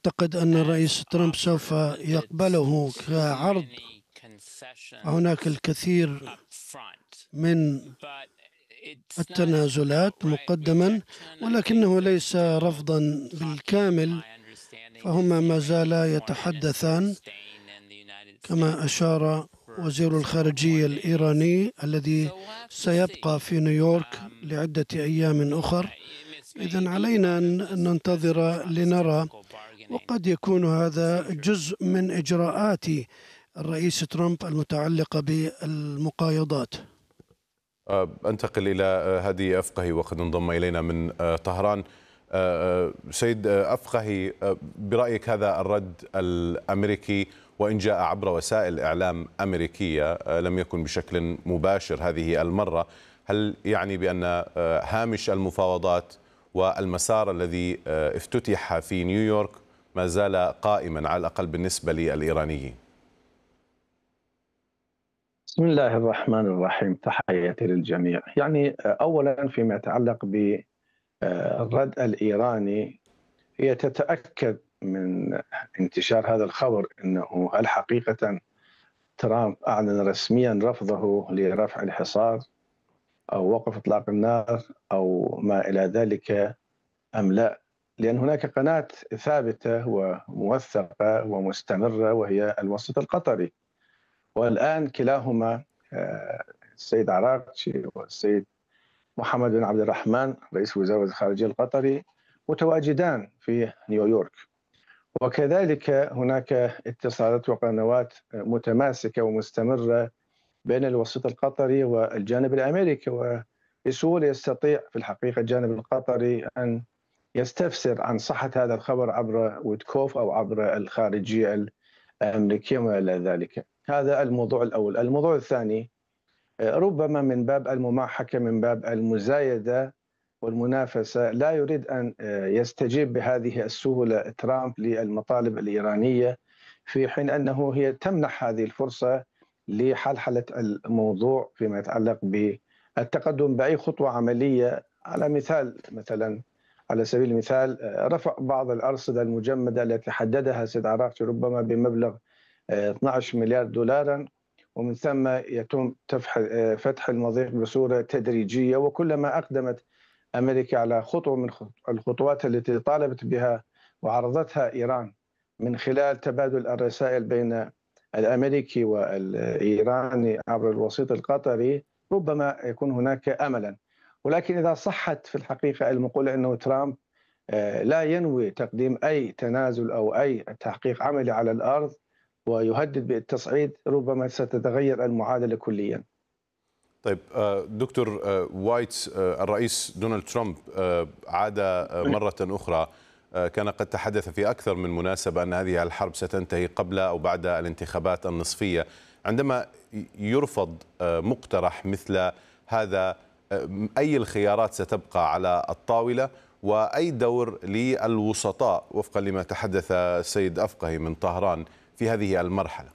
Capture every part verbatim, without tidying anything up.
أعتقد أن الرئيس ترامب سوف يقبله كعرض. هناك الكثير من التنازلات مقدما، ولكنه ليس رفضا بالكامل، فهما ما زالا يتحدثان كما أشار وزير الخارجية الإيراني الذي سيبقى في نيويورك لعدة أيام أخر. إذن علينا أن ننتظر لنرى، وقد يكون هذا جزء من إجراءات الرئيس ترامب المتعلقة بالمقايضات. أنتقل إلى هادي أفقهي وقد انضم إلينا من طهران. سيد أفقهي، برأيك هذا الرد الأمريكي وإن جاء عبر وسائل إعلام أمريكية لم يكن بشكل مباشر هذه المرة، هل يعني بأن هامش المفاوضات والمسار الذي افتتح في نيويورك ما زال قائما على الأقل بالنسبة للإيرانيين؟ بسم الله الرحمن الرحيم، تحياتي للجميع. يعني أولا فيما يتعلق بالرد الإيراني، هي تتأكد من انتشار هذا الخبر أنه هل حقيقة ترامب أعلن رسميا رفضه لرفع الحصار أو وقف إطلاق النار أو ما إلى ذلك أم لا، لأن هناك قناة ثابتة وموثقة ومستمرة وهي الوسط القطري، والآن كلاهما السيد عراقتشي والسيد محمد بن عبد الرحمن رئيس وزراء الخارجية القطري متواجدان في نيويورك، وكذلك هناك اتصالات وقنوات متماسكة ومستمرة بين الوسط القطري والجانب الأمريكي، وبسهولة يستطيع في الحقيقة الجانب القطري أن يستفسر عن صحة هذا الخبر عبر ويتكوف أو عبر الخارجية الأمريكية وما إلى ذلك. هذا الموضوع الأول. الموضوع الثاني، ربما من باب المماحكة، من باب المزايدة والمنافسة، لا يريد أن يستجيب بهذه السهولة ترامب للمطالب الإيرانية، في حين أنه هي تمنح هذه الفرصة لحلحلة الموضوع فيما يتعلق بالتقدم بأي خطوة عملية. على مثال مثلا على سبيل المثال رفع بعض الأرصدة المجمدة التي حددها سيد عراقتشي ربما بمبلغ اثني عشر مليار دولارا، ومن ثم يتم فتح المضيق بصورة تدريجية، وكلما أقدمت أمريكا على خطوة من الخطوات التي طالبت بها وعرضتها إيران من خلال تبادل الرسائل بين الأمريكي والإيراني عبر الوسيط القطري، ربما يكون هناك أملا. ولكن إذا صحت في الحقيقة المقولة أنه ترامب لا ينوي تقديم أي تنازل أو أي تحقيق عملي على الأرض ويهدد بالتصعيد، ربما ستتغير المعادلة كليا. طيب دكتور وايت، الرئيس دونالد ترامب عاد مرة أخرى، كان قد تحدث في أكثر من مناسبة أن هذه الحرب ستنتهي قبل أو بعد الانتخابات النصفية. عندما يرفض مقترح مثل هذا، أي الخيارات ستبقى على الطاولة وأي دور للوسطاء وفقا لما تحدث السيد أفقهي من طهران في هذه المرحلة؟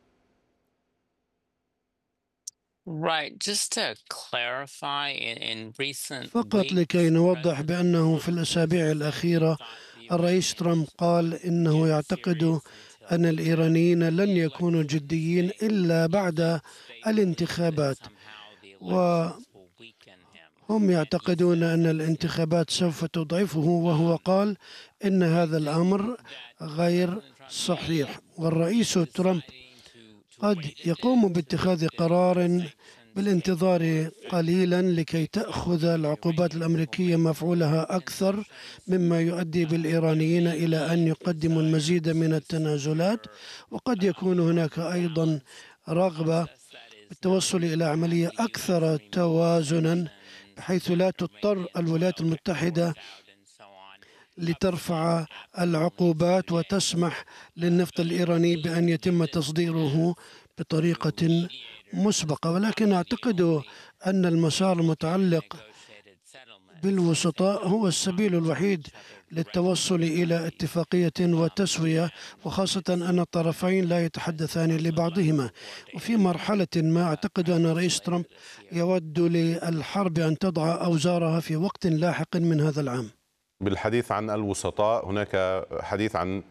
فقط لكي نوضح بأنه في الأسابيع الأخيرة الرئيس ترامب قال إنه يعتقد أن الإيرانيين لن يكونوا جديين إلا بعد الانتخابات، وهم يعتقدون أن الانتخابات سوف تضعفه، وهو قال إن هذا الأمر غير صحيح. والرئيس ترامب قد يقوم باتخاذ قرار بالانتظار قليلا لكي تأخذ العقوبات الأمريكية مفعولها أكثر، مما يؤدي بالإيرانيين إلى أن يقدموا المزيد من التنازلات. وقد يكون هناك أيضا رغبة بالتوصل إلى عملية أكثر توازنا، بحيث لا تضطر الولايات المتحدة لترفع العقوبات وتسمح للنفط الإيراني بأن يتم تصديره بطريقة مسبقة. ولكن أعتقد أن المسار المتعلق بالوسطاء هو السبيل الوحيد للتوصل إلى اتفاقية وتسوية، وخاصة أن الطرفين لا يتحدثان لبعضهما. وفي مرحلة ما أعتقد أن رئيس ترامب يود للحرب أن تضع أوزارها في وقت لاحق من هذا العام. بالحديث عن الوسطاء، هناك حديث عن